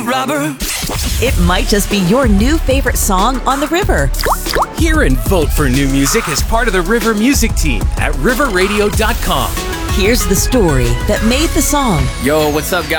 Robber. It might just be your new favorite song on the river. Hear and vote for new music as part of the River Music Team at riverradio.com. Here's the story that made the song. Yo, what's up, guys?